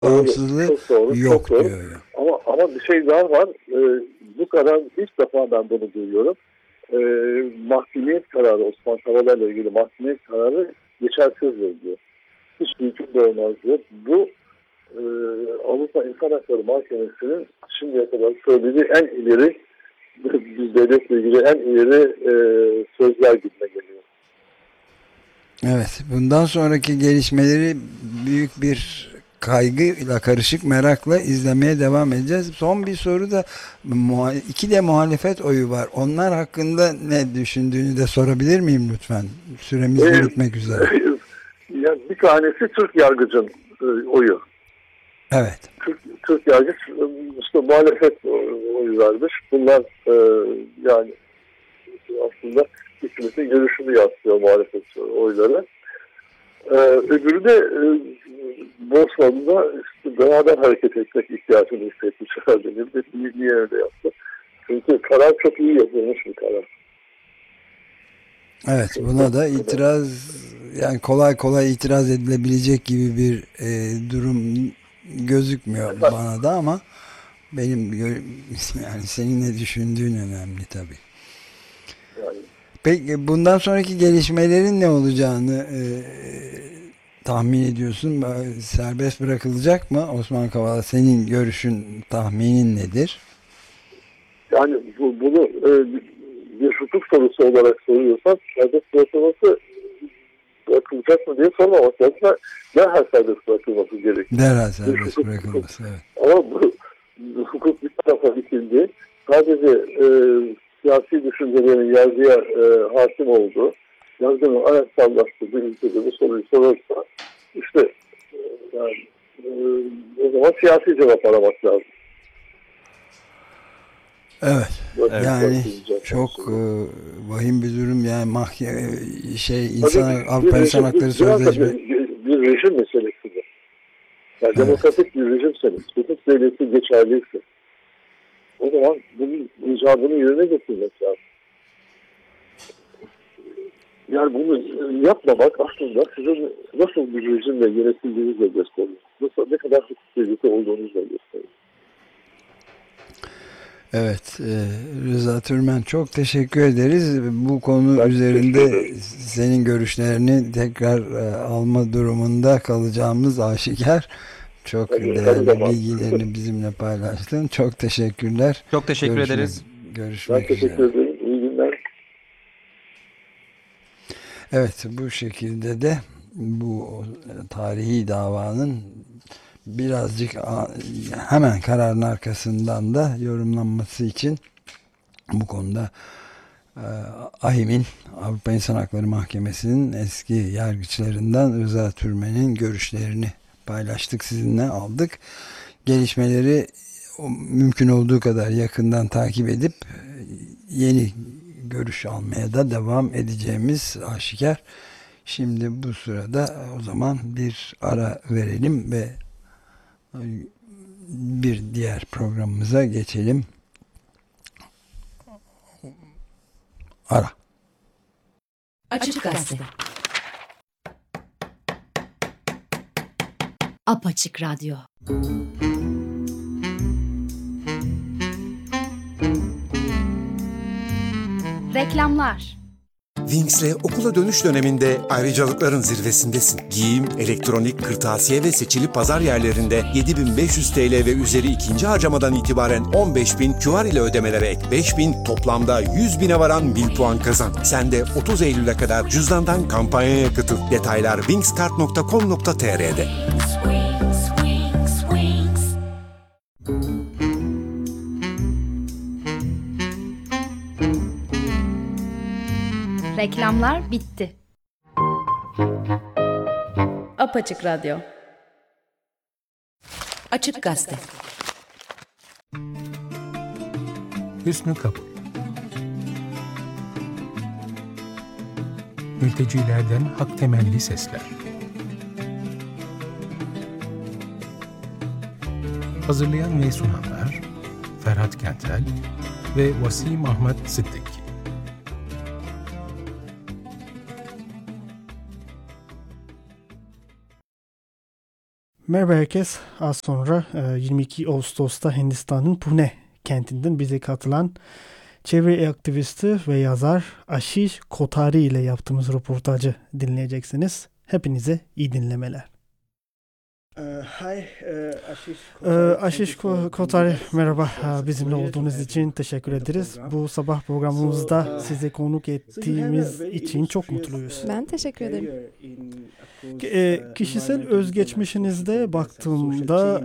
bağımsızlığı çok doğru, yok çok doğru. diyor. Ama bir şey daha var. Bu karar ilk defa ben bunu duyuyorum. Mahkemiyet kararı, Osman Kavala'yla ilgili mahkemiyet kararı geçersizdir diyor. Hiç mümkün de olmaz diyor. Bu Avrupa İnsan Hakları Mahkemesi'nin şimdiye kadar söylediği en ileri, biz devletle ilgili en ileri sözler gitme geliyor. Evet, bundan sonraki gelişmeleri büyük bir kaygıyla, karışık merakla izlemeye devam edeceğiz. Son bir soru da, iki de muhalefet oyu var. Onlar hakkında ne düşündüğünü de sorabilir miyim lütfen? Süremiz de bitmek üzere. Yani bir tanesi Türk yargıcın oyu. Evet. Türk yargıç işte muhalefet oyu vermiş. Bunlar yani aslında hükümetin görüşünü yansıtıyor muhalefet oyları. Öbürü de Bosna'da işte beraber hareket etmek ihtiyacını hissetmiş herhalde. Niye öyle yaptı? Çünkü karar çok iyi yapılmış bir karar. Evet, buna da itiraz, yani kolay kolay itiraz edilebilecek gibi bir durum gözükmüyor bana da, ama benim yani senin ne düşündüğün önemli tabii. Yani, peki bundan sonraki gelişmelerin ne olacağını tahmin ediyorsun? Serbest bırakılacak mı Osman Kavala? Senin görüşün, tahminin nedir? yani bunu bir hukuk sorusu olarak soruyorsan serbest bırakılacak mı diye sormamak lazım. Derhal serbest bırakılması gerekiyor. Derhal serbest bırakılması, evet. Ama bu hukuk bir tarafa itildi. Sadece siyasi düşüncelerin yargıya hakim olduğu, yargının anayassallaştığı bir ülkede bu soruyu sorarsa işte yani, o zaman siyasi cevap aramak lazım. Evet. Böyle Yani çok vahim bir durum. Yani Avrupa İnsan Hakları Sözleşmesi bir rejim meselesidir. Yani demokratik bir rejim senin. Hukuk devleti geçerliyse. O zaman bunun icabını yerine getirmek lazım. Yani bunu yapmamak aslında sizin nasıl bir rejimle yönetildiğinizle gösteriyor. Ne kadar hukuk devleti olduğunuzla gösteriyor. Evet, Rıza Türmen, çok teşekkür ederiz. Bu konu üzerinde senin görüşlerini tekrar alma durumunda kalacağımız aşikar. Çok değerli bilgilerini bizimle paylaştın. Çok teşekkürler. Çok teşekkür ederiz. Görüşmek üzere. Ben teşekkür ederim. İyi günler. Evet, bu şekilde de bu tarihi davanın birazcık hemen kararın arkasından da yorumlanması için bu konuda AİHM'in, Avrupa İnsan Hakları Mahkemesi'nin eski yargıçlarından Rıza Türmen'in görüşlerini paylaştık, sizinle aldık. Gelişmeleri mümkün olduğu kadar yakından takip edip yeni görüş almaya da devam edeceğimiz aşikar. Şimdi bu sırada o zaman bir ara verelim ve bir diğer programımıza geçelim. Ara. Açık Gazete. Apaçık Radyo. Reklamlar. Wings'le okula dönüş döneminde ayrıcalıkların zirvesindesin. Giyim, elektronik, kırtasiye ve seçili pazar yerlerinde 7.500 TL ve üzeri ikinci harcamadan itibaren 15.000, QR ile ödemelere ek 5.000, toplamda 100.000'e varan 1000 puan kazan. Sen de 30 Eylül'e kadar cüzdandan kampanyaya katıl. Detaylar wingskart.com.tr'de. Reklamlar bitti. Apaçık Radyo. Açık Gazete. Hüsnü Kapı. Mültecilerden hak temelli sesler. Hazırlayan ve sunanlar Ferhat Kentel ve Vasim Ahmet Sıddık. Merhaba herkes. Az sonra 22 Ağustos'ta Hindistan'ın Pune kentinden bize katılan çevre aktivisti ve yazar Ashish Kothari ile yaptığımız röportajı dinleyeceksiniz. Hepinize iyi dinlemeler. Ashish Kothari, merhaba. Bizimle olduğunuz için teşekkür ederiz. Bu sabah programımızda size konuk ettiğimiz için çok mutluyuz. Ben teşekkür ederim. Kişisel özgeçmişinizde baktığımda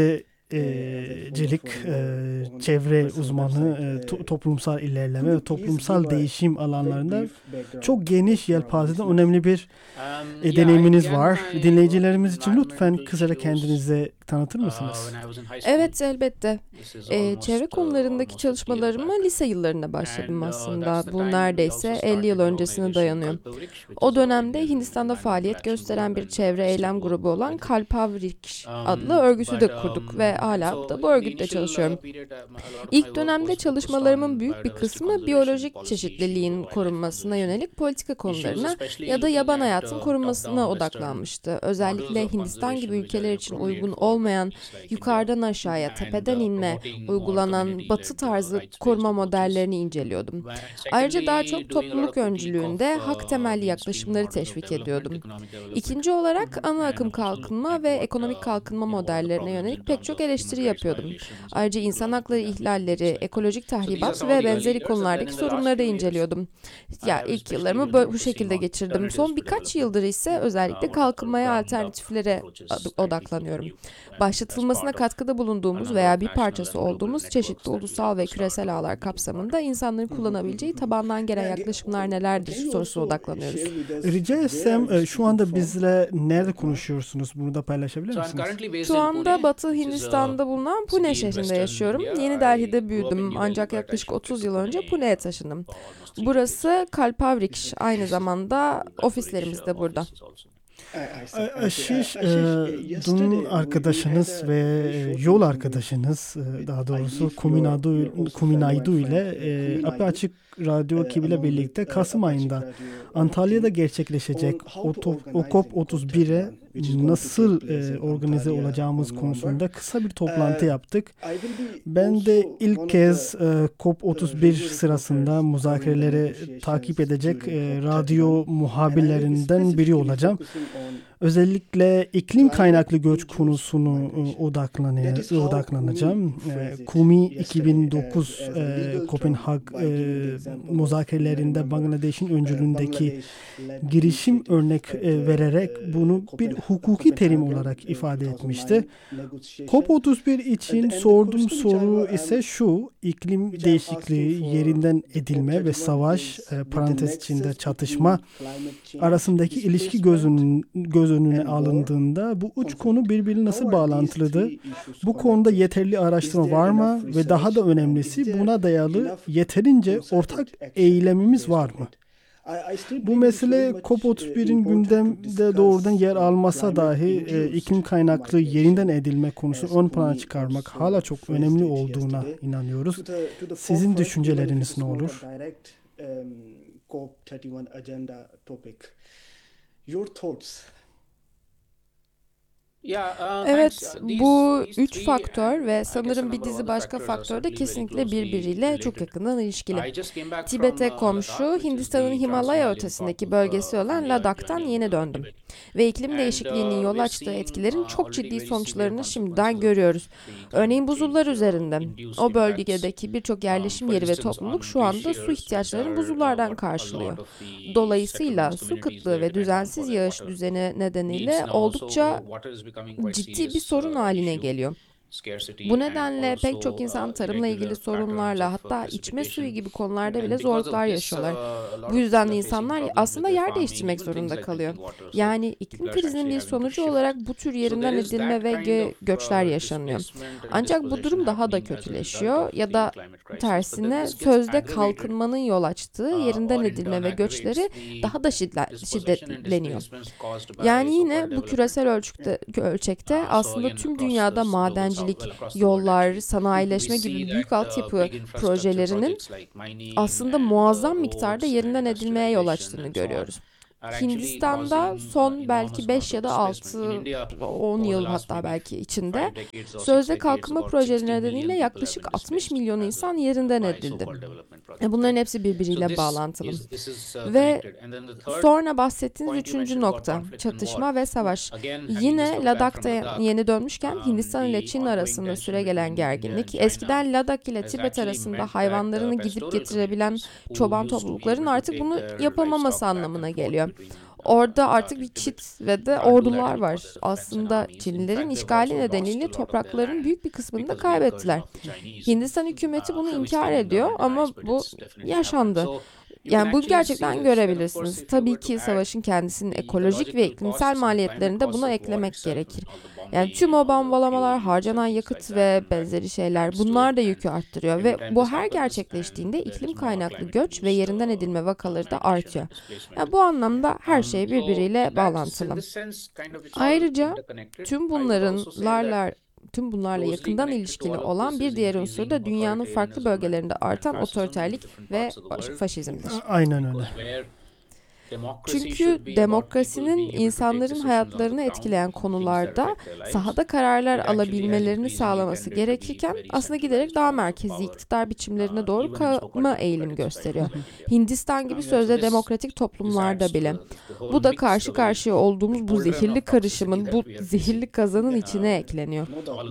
çevrecilik, çevre uzmanı, toplumsal ilerleme ve toplumsal değişim alanlarında çok geniş yelpazede önemli bir deneyiminiz var. Dinleyicilerimiz için lütfen kısaca kendinizi tanıtır mısınız? Evet, elbette. Çevre konularındaki çalışmalarıma lise yıllarında başladım aslında. Bu neredeyse 50 yıl öncesine dayanıyor. O dönemde Hindistan'da faaliyet gösteren bir çevre eylem grubu olan Kalpavriks adlı örgütü de kurduk ve hala da bu örgütle çalışıyorum. İlk dönemde çalışmalarımın büyük bir kısmı biyolojik çeşitliliğin korunmasına yönelik politika konularına ya da yaban hayatın korunmasına odaklanmıştı. Özellikle Hindistan gibi ülkeler için uygun olmayan yukarıdan aşağıya, tepeden inme uygulanan batı tarzı koruma modellerini inceliyordum. Ayrıca daha çok topluluk öncülüğünde hak temelli yaklaşımları teşvik ediyordum. İkinci olarak ana akım kalkınma ve ekonomik kalkınma modellerine yönelik pek çok eleştiri yapıyordum. Ayrıca insan hakları ihlalleri, ekolojik tahribat ve benzeri konulardaki sorunları da inceliyordum. İlk yıllarımı bu şekilde geçirdim. Son birkaç yıldır ise özellikle kalkınmaya, alternatiflere odaklanıyorum. Başlatılmasına katkıda bulunduğumuz veya bir parçası olduğumuz çeşitli ulusal ve küresel ağlar kapsamında insanların kullanabileceği tabandan gelen yaklaşımlar nelerdir sorusuna odaklanıyoruz. Rica etsem şu anda bizle nerede konuşuyorsunuz? Bunu da paylaşabilir misiniz? Şu anda Batı Hindistan'da bulunan Pune şehrinde yaşıyorum. Yeni Delhi'de büyüdüm ancak yaklaşık 30 yıl önce Pune'ye taşındım. Burası Kalpavriks, aynı zamanda ofislerimiz de burada. Ashish, dün arkadaşınız ve yol arkadaşınız, daha doğrusu Kuminaydu ile Açık Radyo ekibiyle birlikte Kasım ayında Antalya'da gerçekleşecek o COP31'e nasıl organize olacağımız konusunda kısa bir toplantı yaptık. Ben de ilk kez COP31 sırasında müzakereleri takip edecek radyo muhabirlerinden biri olacağım. Özellikle iklim kaynaklı göç konusunu odaklanacağım. Kumi 2009 Kopenhag müzakerelerinde Bangladeş'in öncülüğündeki girişim örnek vererek bunu bir hukuki terim olarak ifade etmişti. COP31 için sorduğum soru ise şu: iklim değişikliği, yerinden edilme ve savaş parantez içinde çatışma arasındaki ilişki göz önüne alındığında bu üç konu birbirine nasıl bağlantılıdır? Bu konuda yeterli araştırma var mı? Ve daha da önemlisi, buna dayalı yeterince ortak eylemimiz var mı? Bu mesele COP31'in gündemde doğrudan yer almasa dahi iklim kaynaklı yerinden edilme konusu ön plana çıkarmak hala çok önemli olduğuna inanıyoruz. Sizin düşünceleriniz ne olur? COP31 agenda topic. Your thoughts? Evet, bu üç faktör ve sanırım bir dizi başka faktör de kesinlikle birbiriyle çok yakından ilişkili. Tibet'e komşu, Hindistan'ın Himalaya ötesindeki bölgesi olan Ladak'tan yeni döndüm. Ve iklim değişikliğinin yol açtığı etkilerin çok ciddi sonuçlarını şimdiden görüyoruz. Örneğin buzullar üzerinde. O bölgedeki birçok yerleşim yeri ve topluluk şu anda su ihtiyaçlarını buzullardan karşılıyor. Dolayısıyla su kıtlığı ve düzensiz yağış düzeni nedeniyle oldukça ciddi bir sorun haline geliyor. Bu nedenle pek çok insan tarımla ilgili sorunlarla, hatta içme suyu gibi konularda bile zorluklar yaşıyorlar. Bu yüzden de insanlar aslında yer değiştirmek zorunda kalıyor. Yani iklim krizinin bir sonucu olarak bu tür yerinden edilme ve göçler yaşanıyor. Ancak bu durum daha da kötüleşiyor ya da tersine sözde kalkınmanın yol açtığı yerinden edilme ve göçleri daha da şiddetleniyor. Yani yine bu küresel ölçekte aslında tüm dünyada madenci, yollar, sanayileşme gibi büyük altyapı projelerinin aslında muazzam miktarda yerinden edilmeye yol açtığını görüyoruz. Hindistan'da son belki 5 ya da 6, 10 yıl hatta belki içinde sözde kalkınma projeleri nedeniyle yaklaşık 60 milyon insan yerinden edildi. Bunların hepsi birbiriyle bağlantılı. Ve sonra bahsettiğiniz üçüncü nokta, çatışma ve savaş. Yine Ladak'ta yeni dönmüşken Hindistan ile Çin arasında süregelen gerginlik, eskiden Ladak ile Tibet arasında hayvanlarını gidip getirebilen çoban toplulukların artık bunu yapamaması anlamına geliyor. Orada artık bir çit ve de ordular var. Aslında Çinlilerin işgali nedeniyle toprakların büyük bir kısmını da kaybettiler. Hindistan hükümeti bunu inkar ediyor ama bu yaşandı. Yani bunu gerçekten görebilirsiniz. Tabii ki savaşın kendisinin ekolojik ve iklimsel maliyetlerini de buna eklemek gerekir. Yani tüm o bombalamalar, harcanan yakıt ve benzeri şeyler bunlar da yükü arttırıyor ve bu her gerçekleştiğinde iklim kaynaklı göç ve yerinden edilme vakaları da artıyor. Yani bu anlamda her şey birbiriyle bağlantılı. Ayrıca tüm bunlarla yakından ilişkili olan bir diğer unsur da dünyanın farklı bölgelerinde artan otoriterlik ve faşizmdir. Aynen öyle. Çünkü demokrasinin insanların hayatlarını etkileyen konularda sahada kararlar alabilmelerini sağlaması gerekirken aslında giderek daha merkezi iktidar biçimlerine doğru kayma eğilim gösteriyor. Hindistan gibi sözde demokratik toplumlarda bile. Bu da karşı karşıya olduğumuz bu zehirli karışımın, bu zehirli kazanın içine ekleniyor.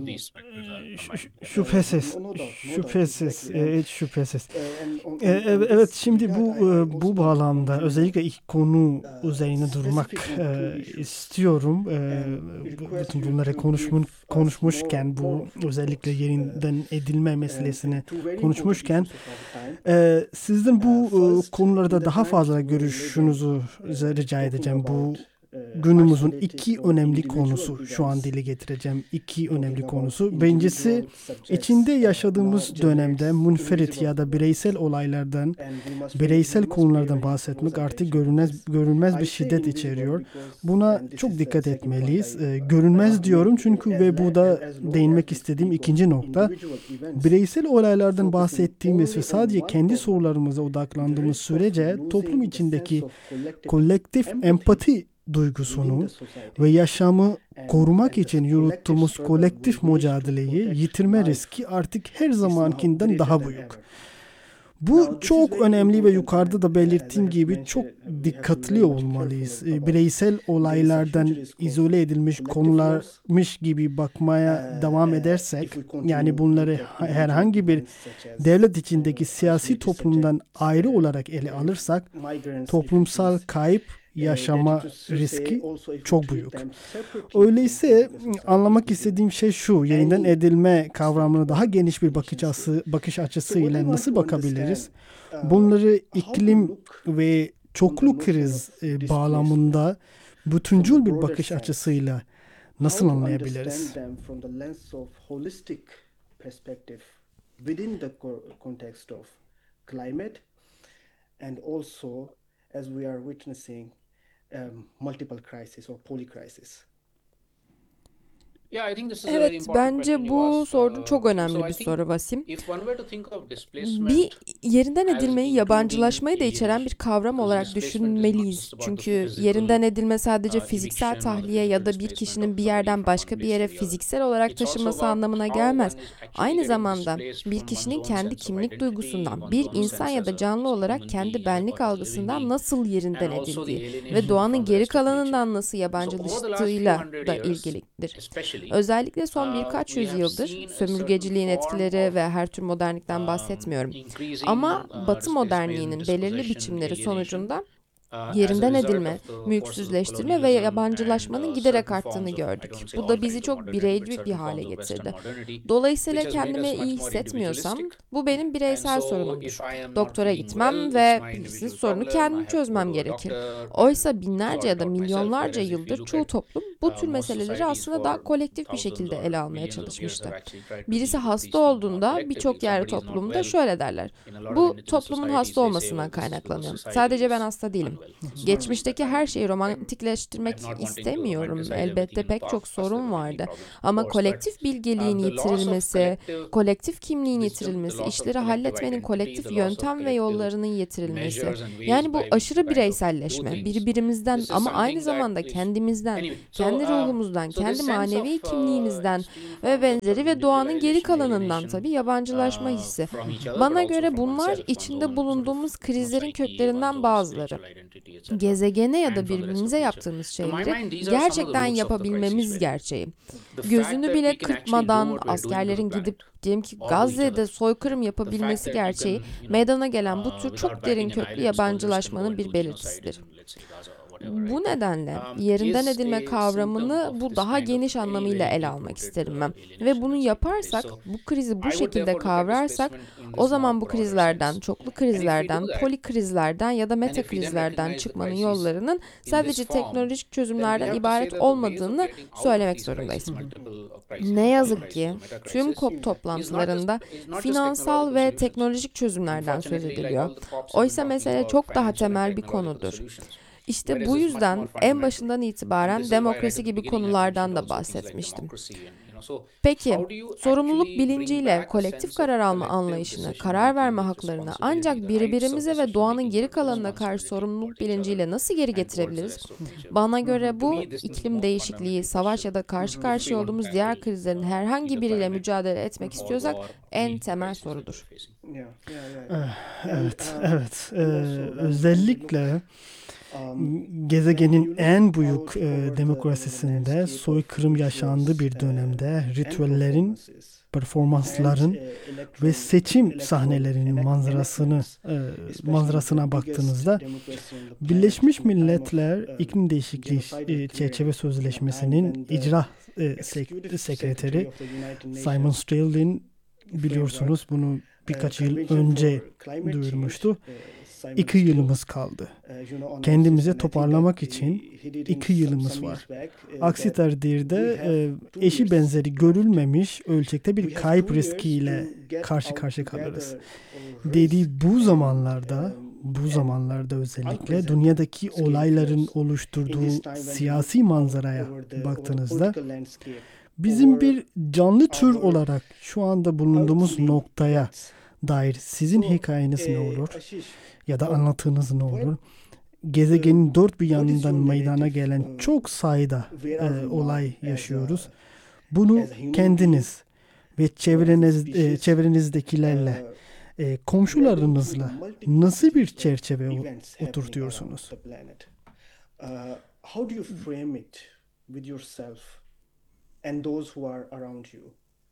Şüphesiz. Hiç şüphesiz. Evet, şimdi bu bağlamda özellikle ilk konu üzerine durmak istiyorum. Bütün bunları konuşmuşken, bu özellikle yerinden edilme meselesini konuşmuşken, sizden bu konularda daha fazla görüşünüzü rica edeceğim. Bu günümüzün iki önemli konusu, şu an dile getireceğim iki önemli konusu. Birincisi, içinde yaşadığımız dönemde münferit ya da bireysel olaylardan, bireysel konulardan bahsetmek artık görünmez bir şiddet içeriyor. Buna çok dikkat etmeliyiz. Görünmez diyorum çünkü ve bu da değinmek istediğim ikinci nokta. Bireysel olaylardan bahsettiğimiz ve sadece kendi sorularımıza odaklandığımız sürece toplum içindeki kolektif empati duygusunu ve yaşamı korumak için yürüttüğümüz kolektif mücadeleyi yitirme riski artık her zamankinden daha büyük. Bu çok önemli ve yukarıda da belirttiğim gibi çok dikkatli olmalıyız. Bireysel olaylardan izole edilmiş konularmış gibi bakmaya devam edersek, yani bunları herhangi bir devlet içindeki siyasi toplumdan ayrı olarak ele alırsak, toplumsal kayıp yaşama riski çok büyük. Öyleyse anlamak istediğim şey şu: yeniden edilme kavramına daha geniş bir bakış açısıyla nasıl bakabiliriz? Bunları iklim ve çoklu kriz bağlamında bütüncül bir bakış açısıyla nasıl anlayabiliriz? As we are witnessing multiple crises or polycrisis. Evet, bence bu soru çok önemli bir soru Vasim. Bir yerinden edilmeyi, yabancılaşmayı da içeren bir kavram olarak düşünmeliyiz. Çünkü yerinden edilme sadece fiziksel tahliye ya da bir kişinin bir yerden başka bir yere fiziksel olarak taşınması anlamına gelmez. Aynı zamanda bir kişinin kendi kimlik duygusundan, bir insan ya da canlı olarak kendi benlik algısından nasıl yerinden edildiği ve doğanın geri kalanından nasıl yabancılaştığıyla da ilgilidir. Özellikle son birkaç yüzyıldır sömürgeciliğin etkileri ve her tür modernlikten bahsetmiyorum. Ama Batı modernliğinin belirli biçimleri sonucunda yerinden edilme, mülksüzleştirme ve yabancılaşmanın giderek arttığını gördük. Bu da bizi çok bireyci bir hale getirdi. Dolayısıyla kendimi iyi hissetmiyorsam bu benim bireysel sorunumdur. Doktora gitmem ve bilirsiniz sorunu kendim çözmem gerekir. Oysa binlerce ya da milyonlarca yıldır çoğu toplum bu tür meseleleri aslında daha kolektif bir şekilde ele almaya çalışmıştı. Birisi hasta olduğunda birçok yer toplumda şöyle derler: bu toplumun hasta olmasından kaynaklanıyor. Sadece ben hasta değilim. Geçmişteki her şeyi romantikleştirmek istemiyorum. Elbette pek çok sorun vardı. Ama kolektif bilgeliğin yitirilmesi, kolektif kimliğin yitirilmesi, işleri halletmenin kolektif yöntem ve yollarının yitirilmesi. Yani bu aşırı bireyselleşme, birbirimizden ama aynı zamanda kendimizden, kendi ruhumuzdan, kendi manevi kimliğimizden ve benzeri ve doğanın geri kalanından tabii yabancılaşma hissi. Bana göre bunlar içinde bulunduğumuz krizlerin köklerinden bazıları. Gezegene ya da birbirimize yaptığımız şeyleri gerçekten yapabilmemiz gerçeği. Gözünü bile kırpmadan askerlerin gidip diyelim ki Gazze'de soykırım yapabilmesi gerçeği meydana gelen bu tür çok derin köklü yabancılaşmanın bir belirtisidir. Bu nedenle yerinden edilme kavramını bu daha geniş anlamıyla ele almak isterim ben. Ve bunu yaparsak, bu krizi bu şekilde kavrarsak, o zaman bu krizlerden, çoklu krizlerden, polikrizlerden ya da metakrizlerden çıkmanın yollarının sadece teknolojik çözümlerden ibaret olmadığını söylemek zorundayız. Ne yazık ki tüm COP toplantılarında finansal ve teknolojik çözümlerden söz ediliyor. Oysa mesele çok daha temel bir konudur. İşte bu yüzden en başından itibaren demokrasi gibi konulardan da bahsetmiştim. Peki, sorumluluk bilinciyle kolektif karar alma anlayışını, karar verme haklarını ancak birbirimize ve doğanın geri kalanına karşı sorumluluk bilinciyle nasıl geri getirebiliriz? Bana göre bu, iklim değişikliği, savaş ya da karşı karşıya olduğumuz diğer krizlerin herhangi biriyle mücadele etmek istiyorsak en temel sorudur. Evet. Özellikle gezegenin en büyük demokrasisinde soykırım yaşandığı bir dönemde ritüellerin, performansların ve seçim sahnelerinin manzarasına baktığınızda Birleşmiş Milletler İklim Değişikliği Çerçeve Sözleşmesi'nin icra sekreteri Simon Sterling, biliyorsunuz bunu birkaç yıl önce duyurmuştu. 2 yılımız kaldı. Kendimizi toparlamak için 2 yılımız var. Aksi takdirde eşi benzeri görülmemiş ölçekte bir kayıp riskiyle karşı karşıya kalırız. Dediği bu zamanlarda özellikle dünyadaki olayların oluşturduğu siyasi manzaraya baktığınızda bizim bir canlı tür olarak şu anda bulunduğumuz noktaya dair sizin hikayeniz ne olur? Ya da anlattığınız ne olur? Gezegenin dört bir yanından meydana gelen çok sayıda olay yaşıyoruz. Bunu kendiniz ve çevrenizdekilerle, komşularınızla nasıl bir çerçeve oturtuyorsunuz? How do you frame it with yourself and those who are around you?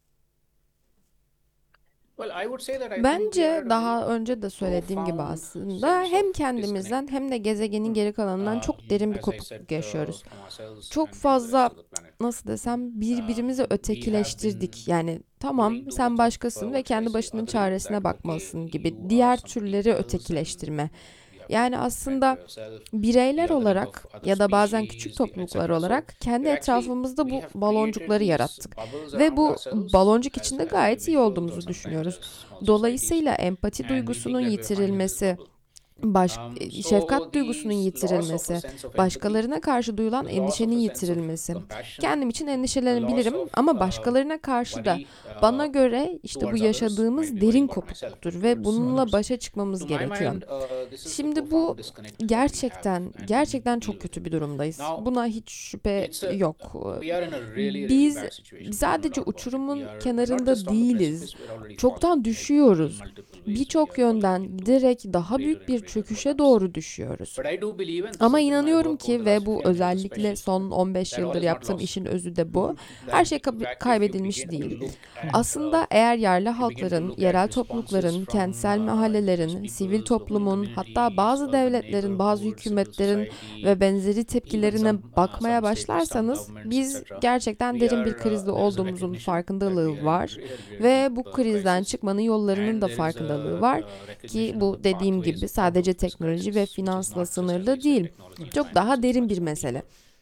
Bence daha önce de söylediğim gibi aslında hem kendimizden hem de gezegenin geri kalanından çok derin bir kopukluk yaşıyoruz. Çok fazla, nasıl desem, birbirimizi ötekileştirdik. Yani tamam, sen başkasın ve kendi başının çaresine bakmalısın gibi diğer türleri ötekileştirme. Yani aslında bireyler olarak ya da bazen küçük topluluklar olarak kendi etrafımızda bu baloncukları yarattık. Ve bu baloncuk içinde gayet iyi olduğumuzu düşünüyoruz. Dolayısıyla empati duygusunun yitirilmesi, şefkat duygusunun yitirilmesi, başkalarına karşı duyulan endişenin yitirilmesi. Kendim için endişelenebilirim ama başkalarına karşı da bana göre işte bu yaşadığımız derin kopukluktur ve bununla başa çıkmamız gerekiyor. Şimdi bu gerçekten çok kötü bir durumdayız. Buna hiç şüphe yok. Biz sadece uçurumun kenarında değiliz. Çoktan düşüyoruz. Birçok yönden giderek daha büyük bir çöküşe doğru düşüyoruz. Ama inanıyorum ki ve bu özellikle son 15 yıldır yaptığım işin özü de bu. Her şey kaybedilmiş değil. Aslında eğer yerli halkların, yerel toplulukların, kentsel mahallelerin, sivil toplumun, hatta bazı devletlerin, bazı hükümetlerin ve benzeri tepkilerine bakmaya başlarsanız biz gerçekten derin bir krizde olduğumuzun farkındalığı var ve bu krizden çıkmanın yollarının da farkındalığı var ki bu dediğim gibi sadece teknoloji ve finansla sınırlı değil. Çok daha derin bir mesele.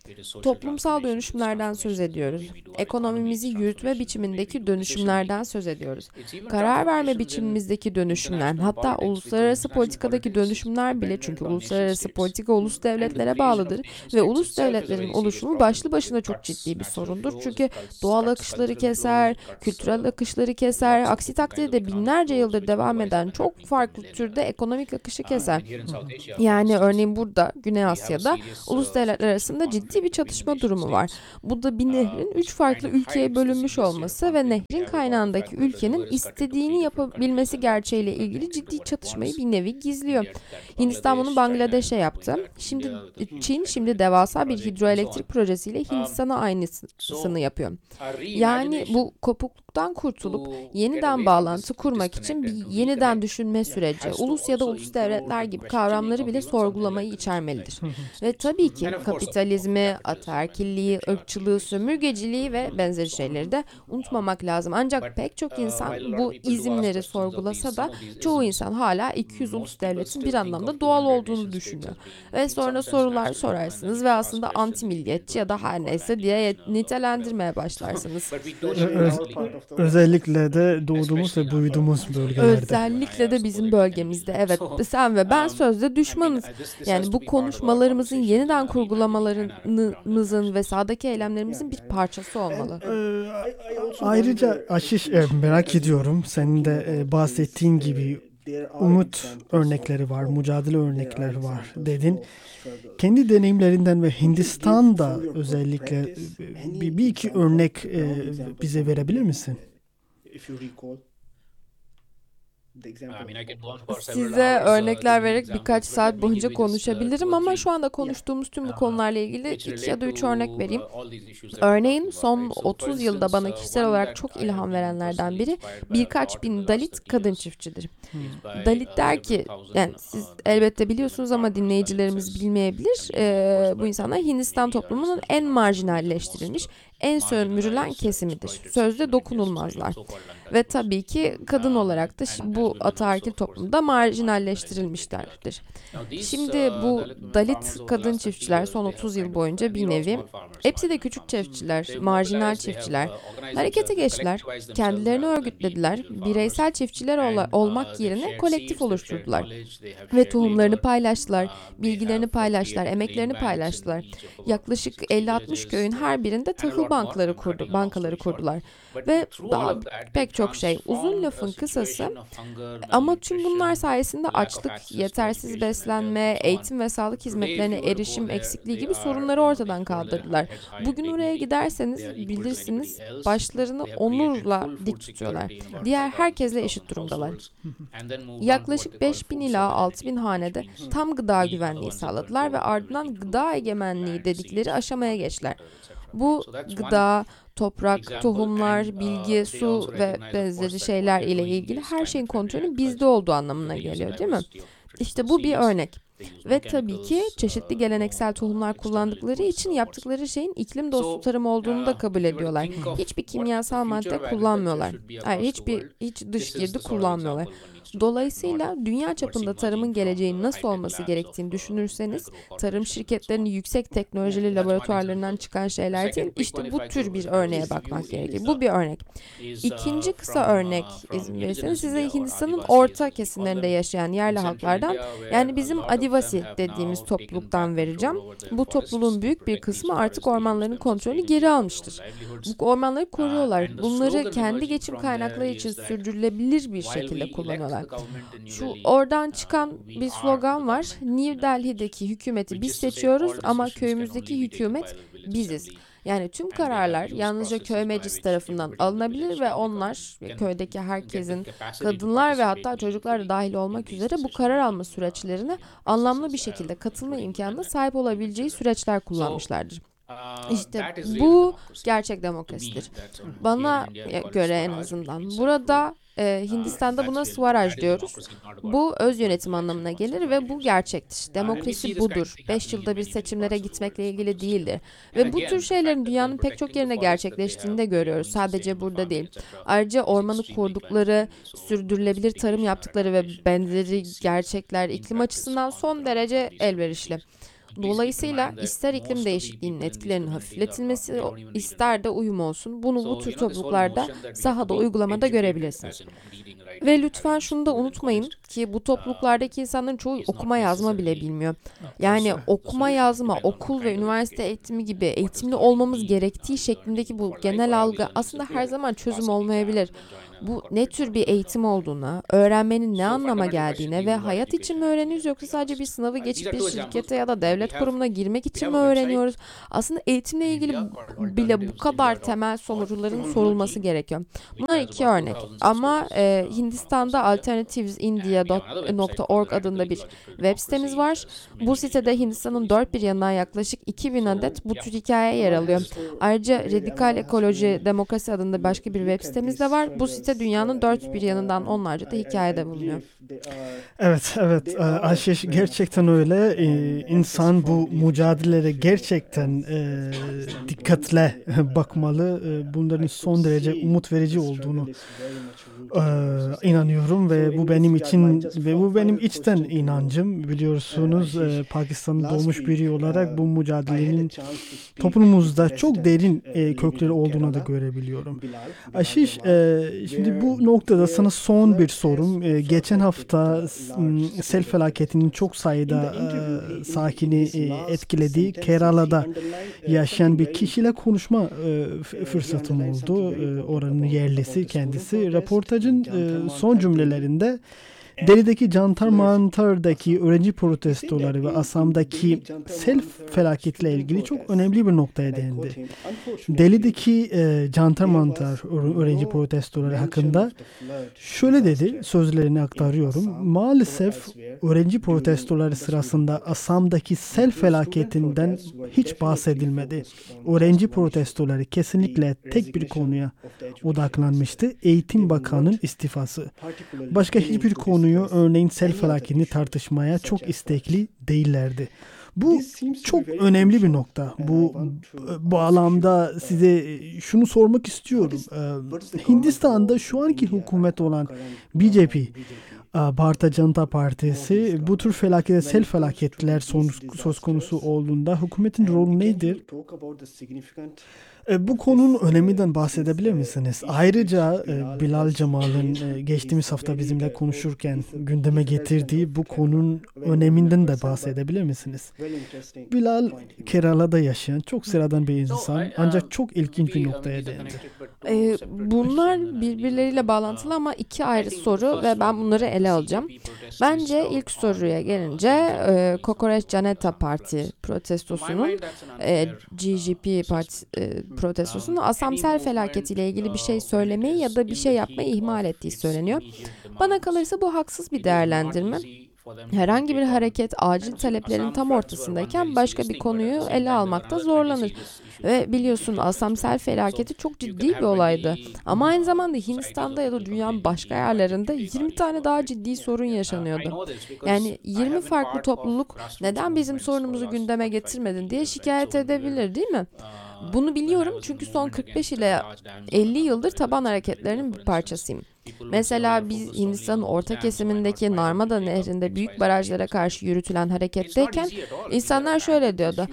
Toplumsal dönüşümlerden söz ediyoruz. Ekonomimizi yürütme biçimindeki dönüşümlerden söz ediyoruz. Karar verme biçimimizdeki dönüşümler, hatta uluslararası politikadaki dönüşümler bile, çünkü uluslararası politika ulus devletlere bağlıdır ve ulus devletlerin oluşumu başlı başına çok ciddi bir sorundur. Çünkü doğal akışları keser, kültürel akışları keser, aksi takdirde binlerce yıldır devam eden çok farklı türde ekonomik akışı keser. Yani örneğin burada Güney Asya'da ulus devletler arasında ciddi bir çatışma durumu var. Bu da bir nehrin 3 farklı ülkeye bölünmüş olması ve nehrin kaynağındaki ülkenin istediğini yapabilmesi gerçeğiyle ilgili ciddi çatışmayı bir nevi gizliyor. Hindistan bunu Bangladeş'e yaptı. Çin devasa bir hidroelektrik projesiyle Hindistan'a aynısını yapıyor. Yani bu kopukluktan kurtulup yeniden bağlantı kurmak için bir yeniden düşünme süreci, ulus ya da ulus devletler gibi kavramları bile sorgulamayı içermelidir. Ve tabii ki kapitalizmi, ataerkilliği, ırkçılığı, sömürgeciliği ve benzeri şeyleri de unutmamak lazım. Ancak pek çok insan bu izimleri sorgulasa da çoğu insan hala 200 ulus devletin bir anlamda doğal olduğunu düşünüyor. Ve sonra sorular sorarsınız ve aslında anti milliyetçi ya da her neyse diye nitelendirmeye başlarsınız. Özellikle de doğduğumuz ve büyüdüğümüz bölgelerde. Özellikle de bizim bölgemizde, evet, sen ve ben sözde düşmanız. Yani bu konuşmalarımızın yeniden kurgulamalarımızın ve sahadaki eylemlerimizin bir parçası olmalı. Ayrıca Aşiş, merak ediyorum, senin de bahsettiğin gibi umut örnekleri var, mücadele örnekleri var dedin. Kendi deneyimlerinden ve Hindistan'da özellikle bir iki örnek bize verebilir misin? Size örnekler vererek birkaç saat boyunca konuşabilirim ama şu anda konuştuğumuz tüm bu konularla ilgili 2 ya da 3 örnek vereyim. Örneğin son 30 yılda bana kişisel olarak çok ilham verenlerden biri birkaç bin Dalit kadın çiftçidir. Dalit der ki, yani siz elbette biliyorsunuz ama dinleyicilerimiz bilmeyebilir, bu insanlar Hindistan toplumunun en marjinalleştirilmiş, en sömürülen kesimidir. Sözde dokunulmazlar. Ve tabii ki kadın olarak da bu ataerkil toplumda marjinalleştirilmişlerdir. Şimdi bu Dalit kadın çiftçiler son 30 yıl boyunca bir nevi, hepsi de küçük çiftçiler, marjinal çiftçiler, harekete geçtiler, kendilerini örgütlediler, bireysel çiftçiler olmak yerine kolektif oluşturdular ve tohumlarını paylaştılar, bilgilerini paylaştılar, emeklerini paylaştılar. Yaklaşık 50-60 köyün her birinde tahıl bankaları kurdular ve daha pek çok şey. Uzun lafın kısası, ama tüm bunlar sayesinde açlık, yetersiz beslenme, eğitim ve sağlık hizmetlerine erişim eksikliği gibi sorunları ortadan kaldırdılar. Bugün oraya giderseniz bilirsiniz, başlarını onurla dik tutuyorlar. Diğer herkesle eşit durumdalar. Yaklaşık 5.000 ila 6.000 hanede tam gıda güvenliği sağladılar ve ardından gıda egemenliği dedikleri aşamaya geçtiler. Bu gıda, toprak, tohumlar, bilgi, su ve benzeri şeyler ile ilgili her şeyin kontrolünün bizde olduğu anlamına geliyor, değil mi? İşte bu bir örnek. Ve tabii ki çeşitli geleneksel tohumlar kullandıkları için yaptıkları şeyin iklim dostu tarım olduğunu da kabul ediyorlar. Hiçbir kimyasal madde kullanmıyorlar. Hayır, hiç dış girdi kullanmıyorlar. Dolayısıyla dünya çapında tarımın geleceğinin nasıl olması gerektiğini düşünürseniz, tarım şirketlerinin yüksek teknolojili laboratuvarlarından çıkan şeyler değil, işte bu tür bir örneğe bakmak gerekir. Bu bir örnek. İkinci kısa örnek, izin verirseniz, size Hindistan'ın orta kesimlerinde yaşayan yerli halklardan, yani bizim Adivasi dediğimiz topluluktan vereceğim. Bu topluluğun büyük bir kısmı artık ormanların kontrolünü geri almıştır. Bu ormanları koruyorlar. Bunları kendi geçim kaynakları için sürdürülebilir bir şekilde kullanıyorlar. Şu oradan çıkan bir slogan var. New Delhi'deki hükümeti biz seçiyoruz ama köyümüzdeki hükümet biziz. Yani tüm kararlar yalnızca köy meclisi tarafından alınabilir ve onlar, köydeki herkesin, kadınlar ve hatta çocuklar da dahil olmak üzere bu karar alma süreçlerine anlamlı bir şekilde katılma imkanına sahip olabileceği süreçler kullanmışlardır. İşte bu gerçek demokrasidir. Bana göre en azından. Burada Hindistan'da buna Swaraj diyoruz. Bu öz yönetim anlamına gelir ve bu gerçektir. Demokrasi budur. 5 yılda bir seçimlere gitmekle ilgili değildir. Ve bu tür şeylerin dünyanın pek çok yerine gerçekleştiğini de görüyoruz. Sadece burada değil. Ayrıca ormanı kurdukları, sürdürülebilir tarım yaptıkları ve benzeri gerçekler iklim açısından son derece elverişli. Dolayısıyla ister iklim değişikliğinin etkilerinin hafifletilmesi, ister de uyum olsun. Bunu bu tür topluluklarda sahada uygulamada görebilirsiniz. Ve lütfen şunu da unutmayın ki bu topluluklardaki insanların çoğu okuma yazma bile bilmiyor. Yani okuma yazma, okul ve üniversite eğitimi gibi eğitimli olmamız gerektiği şeklindeki bu genel algı aslında her zaman çözüm olmayabilir. Bu ne tür bir eğitim olduğuna, öğrenmenin ne anlama geldiğine ve hayat için mi öğreniyoruz yoksa sadece bir sınavı geçip bir şirkete ya da devlet kurumuna girmek için mi öğreniyoruz? Aslında eğitimle ilgili bile bu kadar temel soruların sorulması gerekiyor. Bunlar iki örnek ama Hindistan'da alternativesindia.org adında bir web sitemiz var. Bu sitede Hindistan'ın dört bir yanından yaklaşık 2000 adet bu tür hikaye yer alıyor. Ayrıca Radikal Ekoloji Demokrasi adında başka bir web sitemiz de var. Bu site dünyanın dört bir yanından onlarca da hikayede bulunuyor. Evet, Ayşe gerçekten öyle. İnsan bu mücadelelere gerçekten dikkatle bakmalı. Bunların son derece umut verici olduğunu inanıyorum ve bu benim içten inancım. Biliyorsunuz Pakistan'da doğmuş biri olarak bu mücadelenin toplumumuzda çok derin kökleri olduğunu da görebiliyorum. Aşiş, şimdi bu noktada sana son bir sorum. Geçen hafta sel felaketinin çok sayıda sakini etkilediği Kerala'da yaşayan bir kişiyle konuşma fırsatım oldu. Oranın yerlisi kendisi. Röportajın son cümlelerinde Delhi'deki Jantar Mantar'daki öğrenci protestoları ve Asam'daki sel felaketiyle ilgili çok önemli bir noktaya değindi. Delhi'deki Jantar Mantar öğrenci protestoları hakkında şöyle dedi, sözlerini aktarıyorum. Maalesef öğrenci protestoları sırasında Asam'daki sel felaketinden hiç bahsedilmedi. Öğrenci protestoları kesinlikle tek bir konuya odaklanmıştı. Eğitim Bakanı'nın istifası. Başka hiçbir konuyu, örneğin sel felaketini tartışmaya çok istekli değillerdi. Bu çok önemli bir nokta. Bu bağlamda size şunu sormak istiyorum. Hindistan'da şu anki hükümet olan BJP, Bharatiya Janata Partisi bu tür sel felaketler söz konusu olduğunda hükümetin rolü nedir? Bu konunun öneminden bahsedebilir misiniz? Ayrıca Bilal Cemal'ın geçtiğimiz hafta bizimle konuşurken gündeme getirdiği bu konunun öneminden de bahsedebilir misiniz? Bilal, Kerala'da yaşayan çok sıradan bir insan ancak çok ilginç bir noktaya değindi. Bunlar birbirleriyle bağlantılı ama iki ayrı soru ve ben bunları ele alacağım. Bence ilk soruya gelince Kokoreç Janata Parti protestosunun GGP Parti protestosunun Asam sel felaketiyle ilgili bir şey söylemeyi ya da bir şey yapmayı ihmal ettiği söyleniyor. Bana kalırsa bu haksız bir değerlendirme. Herhangi bir hareket acil taleplerin tam ortasındayken başka bir konuyu ele almakta zorlanır. Ve biliyorsun Asam sel felaketi çok ciddi bir olaydı. Ama aynı zamanda Hindistan'da ya da dünyanın başka yerlerinde 20 tane daha ciddi sorun yaşanıyordu. Yani 20 farklı topluluk neden bizim sorunumuzu gündeme getirmedin diye şikayet edebilir, değil mi? Bunu biliyorum çünkü son 45 ile 50 yıldır taban hareketlerinin bir parçasıyım. Mesela biz Hindistan'ın orta kesimindeki Narmada Nehri'nde büyük barajlara karşı yürütülen hareketteyken insanlar şöyle diyordu.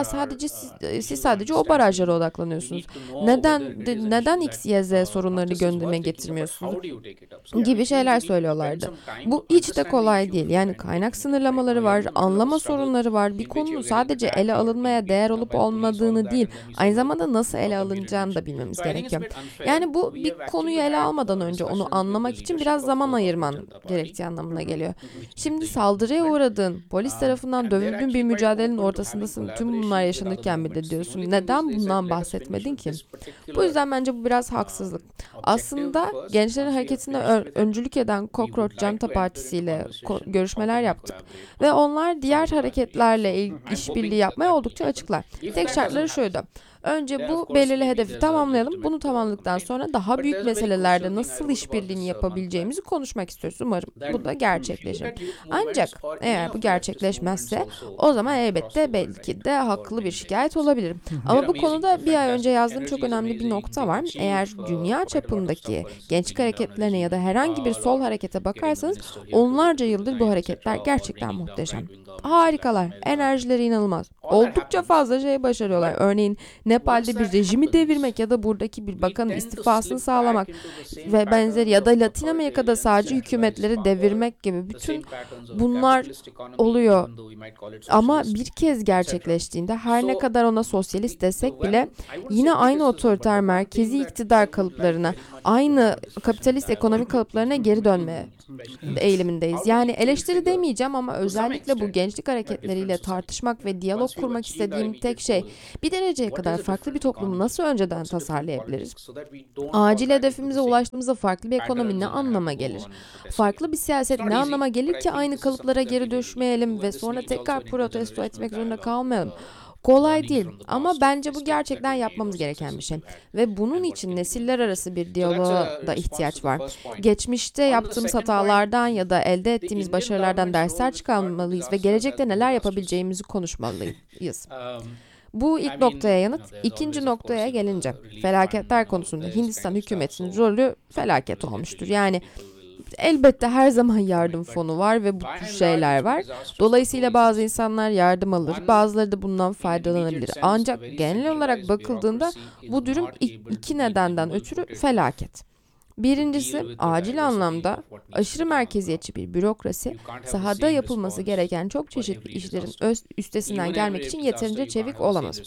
Siz sadece o barajlara odaklanıyorsunuz. Neden X, Y, Z sorunlarını gündeme getirmiyorsunuz? Gibi şeyler söylüyorlardı. Bu hiç de kolay değil. Yani kaynak sınırlamaları var, anlama sorunları var. Bir konunun sadece ele alınmaya değer olup olmadığını değil, aynı zamanda nasıl ele alınacağını da bilmemiz gerekiyor. Yani bu bir konuyu ele almadan önce onu anlamak için biraz zaman ayırman gerektiği anlamına geliyor. Şimdi saldırıya uğradığın, polis tarafından dövüldüğün bir mücadelenin ortasındasın. Tüm bunlar yaşanırken bir de diyorsun. Neden bundan bahsetmedin ki? Bu yüzden bence bu biraz haksızlık. Aslında gençlerin hareketine öncülük eden Cockroach Janata Partisi ile görüşmeler yaptık. Ve onlar diğer hareketlerle işbirliği yapmaya oldukça açıklar. Tek şartları şuydu. Önce bu belirli hedefi tamamlayalım. Bunu tamamladıktan sonra daha büyük meselelerde nasıl işbirliğini yapabileceğimizi konuşmak istiyoruz. Umarım bu da gerçekleşir. Ancak eğer bu gerçekleşmezse o zaman elbette belki de haklı bir şikayet olabilirim. Ama bu konuda bir ay önce yazdığım çok önemli bir nokta var. Eğer dünya çapındaki gençlik hareketlerine ya da herhangi bir sol harekete bakarsanız onlarca yıldır bu hareketler gerçekten muhteşem. Harikalar, enerjileri inanılmaz. Oldukça fazla şey başarıyorlar. Örneğin Nepal'de bir rejimi devirmek ya da buradaki bir bakanın istifasını sağlamak ve benzeri ya da Latin Amerika'da sadece hükümetleri devirmek gibi bütün bunlar oluyor. Ama bir kez gerçekleştiğinde her ne kadar ona sosyalist desek bile yine aynı otoriter merkezi iktidar kalıplarına, aynı kapitalist ekonomi kalıplarına geri dönmeye eğilimindeyiz. Yani eleştiri demeyeceğim ama özellikle bu gençlik hareketleriyle tartışmak ve diyalog kurmak istediğim tek şey bir dereceye kadar farklı bir toplumu nasıl önceden tasarlayabiliriz? Acil hedefimize ulaştığımızda farklı bir ekonomi ne anlama gelir? Farklı bir siyaset ne anlama gelir ki aynı kalıplara geri düşmeyelim ve sonra tekrar protesto etmek zorunda kalmayalım? Kolay değil ama bence bu gerçekten yapmamız gereken bir şey. Ve bunun için nesiller arası bir diyaloğa da ihtiyaç var. Geçmişte yaptığımız hatalardan ya da elde ettiğimiz başarılardan dersler çıkarmalıyız ve gelecekte neler yapabileceğimizi konuşmalıyız. Bu ilk noktaya yanıt. İkinci noktaya gelince felaketler konusunda Hindistan hükümetinin rolü felaket olmuştur. Yani elbette her zaman yardım fonu var ve bu tür şeyler var. Dolayısıyla bazı insanlar yardım alır, bazıları da bundan faydalanabilir. Ancak genel olarak bakıldığında bu durum iki nedenden ötürü felaket. Birincisi, acil anlamda aşırı merkeziyetçi bir bürokrasi, sahada yapılması gereken çok çeşitli işlerin üstesinden gelmek için yeterince çevik olamaz.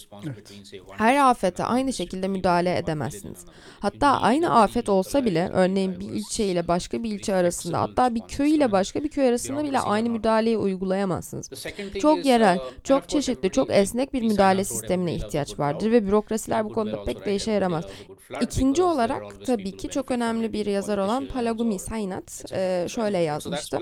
Her afete aynı şekilde müdahale edemezsiniz. Hatta aynı afet olsa bile, örneğin bir ilçe ile başka bir ilçe arasında, hatta bir köy ile başka bir köy arasında bile aynı müdahaleyi uygulayamazsınız. Çok yerel, çok çeşitli, çok esnek bir müdahale sistemine ihtiyaç vardır ve bürokrasiler bu konuda pek de işe yaramaz. İkinci olarak tabii ki çok önemli bir yazar olan Palagumi Sainath şöyle yazmıştı.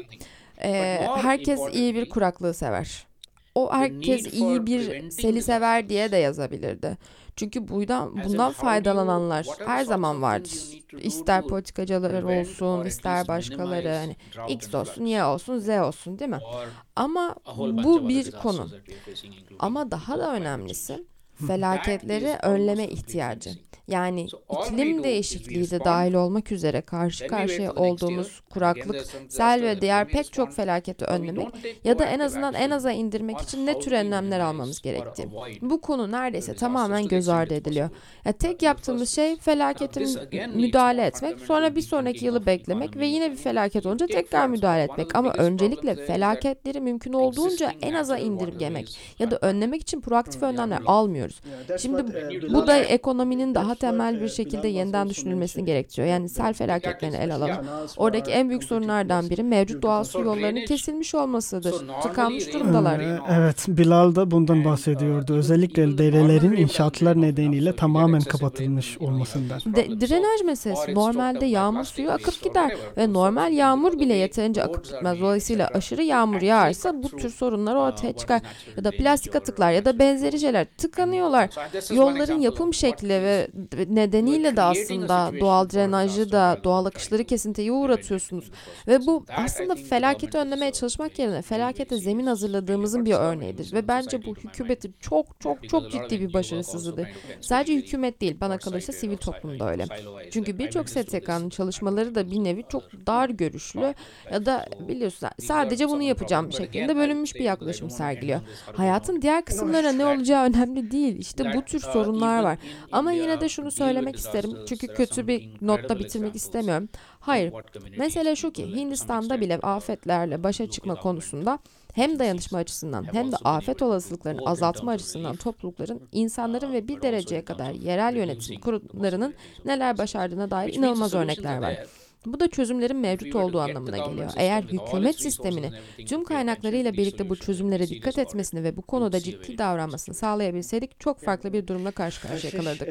Herkes iyi bir kuraklığı sever. O herkes iyi bir seli sever diye de yazabilirdi. Çünkü bundan faydalananlar her zaman vardır. İster politikacılar olsun, ister başkaları, hani X olsun, Y olsun, Z olsun, değil mi? Ama bu bir konu. Ama daha da önemlisi felaketleri önleme ihtiyacı. Yani iklim değişikliği de dahil olmak üzere karşı karşıya olduğumuz kuraklık, sel ve diğer pek çok felaketi önlemek ya da en azından en aza indirmek için ne tür önlemler almamız gerektiği. Bu konu neredeyse tamamen göz ardı ediliyor. Tek yaptığımız şey felakete müdahale etmek, sonra bir sonraki yılı beklemek ve yine bir felaket olunca tekrar müdahale etmek. Ama öncelikle felaketleri mümkün olduğunca en aza indirgemek ya da önlemek için proaktif önlemler almıyoruz. Şimdi bu da ekonominin daha temel bir şekilde yeniden düşünülmesini gerektiriyor. Yani sel felaketlerini ele alalım. Oradaki en büyük sorunlardan biri mevcut doğal su yollarının kesilmiş olmasıdır. Tıkanmış durumdalar. Evet, Bilal da bundan bahsediyordu. Özellikle derelerin inşaatlar nedeniyle tamamen kapatılmış olmasından. Drenaj meselesi. Normalde yağmur suyu akıp gider ve normal yağmur bile yeterince akıp gitmez. Dolayısıyla aşırı yağmur yağarsa bu tür sorunlar ortaya çıkar. Ya da plastik atıklar ya da benzeri şeyler tıkanıyorlar. Yolların yapım şekli ve nedeniyle de aslında doğal drenajı da, doğal akışları kesintiye uğratıyorsunuz. Ve bu aslında felaketi önlemeye çalışmak yerine felakete zemin hazırladığımızın bir örneğidir. Ve bence bu hükümetin çok ciddi bir başarısızlığıdır. Sadece hükümet değil, bana kalırsa sivil toplum da öyle. Çünkü birçok STK'nın çalışmaları da bir nevi çok dar görüşlü ya da biliyorsun sadece bunu yapacağım şeklinde bölünmüş bir yaklaşım sergiliyor. Hayatın diğer kısımlara ne olacağı önemli değil. İşte bu tür sorunlar var. Ama yine de şunu söylemek isterim. Çünkü kötü bir notla bitirmek istemiyorum. Hayır. Mesele şu ki Hindistan'da bile afetlerle başa çıkma konusunda hem dayanışma açısından hem de afet olasılıklarını azaltma açısından toplulukların, insanların ve bir dereceye kadar yerel yönetim kurumlarının neler başardığına dair inanılmaz örnekler var. Bu da çözümlerin mevcut olduğu anlamına geliyor. Eğer hükümet sistemini tüm kaynaklarıyla birlikte bu çözümlere dikkat etmesini ve bu konuda ciddi davranmasını sağlayabilseydik çok farklı bir durumla karşı karşıya kalırdık.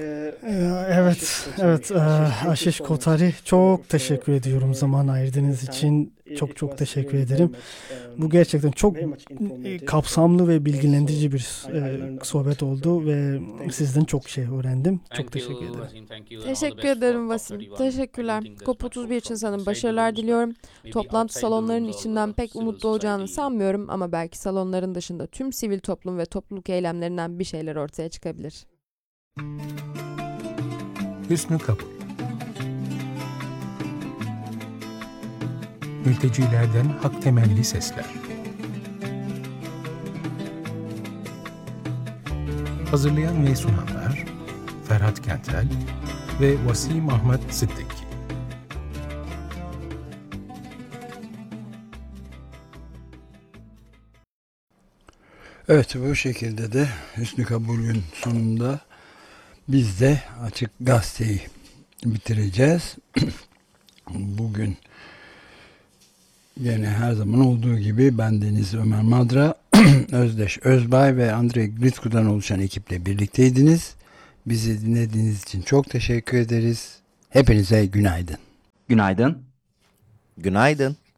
Evet, Aşish Kotari, çok teşekkür ediyorum zaman ayırdığınız için. Çok çok teşekkür ederim. Bu gerçekten çok kapsamlı ve bilgilendirici bir sohbet oldu ve sizden çok şey öğrendim. Çok teşekkür ederim. Teşekkür ederim Vasim. Teşekkürler. COP31 için sana başarılar diliyorum. Toplantı salonlarının içinden pek umut doğacağını sanmıyorum ama belki salonların dışında tüm sivil toplum ve topluluk eylemlerinden bir şeyler ortaya çıkabilir. Hüsnü kabul. Mültecilerden hak temelli sesler. Hazırlayan ve sunanlar Ferhat Kentel ve Vasim Ahmet Sıddık. Evet, bu şekilde de Hüsnü Kabul'ün sonunda biz de Açık Gazete'yi bitireceğiz. Bugün yine her zaman olduğu gibi ben Deniz Ömer Madra, Özdeş Özbay ve Andrei Gritsku'dan oluşan ekiple birlikteydiniz. Bizi dinlediğiniz için çok teşekkür ederiz. Hepinize günaydın. Günaydın. Günaydın.